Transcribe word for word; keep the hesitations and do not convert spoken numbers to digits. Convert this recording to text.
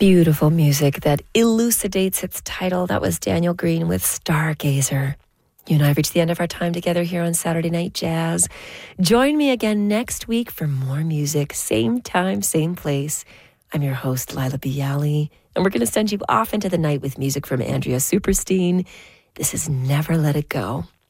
Beautiful music that elucidates its title. That was Daniel Green with Stargazer. You and I have reached the end of our time together here on Saturday Night Jazz. Join me again next week for more music. Same time, same place. I'm your host, Lila Bialy, and we're going to send you off into the night with music from Andrea Superstein. This is Never Let It Go.